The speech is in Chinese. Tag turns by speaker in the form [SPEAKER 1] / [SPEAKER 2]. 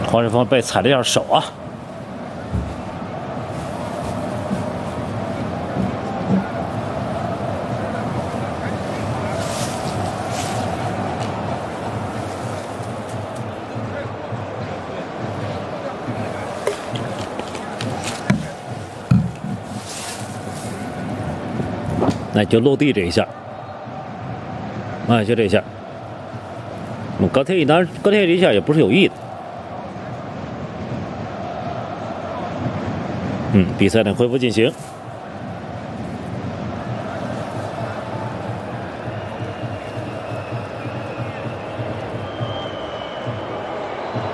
[SPEAKER 1] 黄世峰被踩了一下手啊。 那就落地这一下，哎，就这一下。高天一当然，高天一这一下也不是有意的。比赛呢恢复进行。